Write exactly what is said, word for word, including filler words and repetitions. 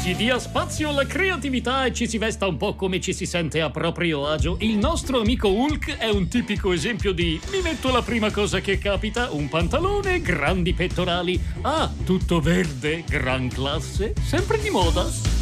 Si dia spazio alla creatività e ci si vesta un po' come ci si sente a proprio agio. Il nostro amico Hulk è un tipico esempio di mi metto la prima cosa che capita, un pantalone, grandi pettorali. Ah, tutto verde, gran classe, sempre di moda.